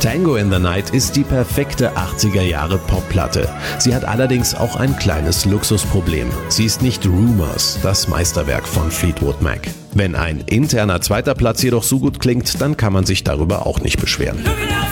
Tango in the Night ist die perfekte 80er Jahre Popplatte. Sie hat allerdings auch ein kleines Luxusproblem. Sie ist nicht Rumours, das Meisterwerk von Fleetwood Mac. Wenn ein interner zweiter Platz jedoch so gut klingt, dann kann man sich darüber auch nicht beschweren.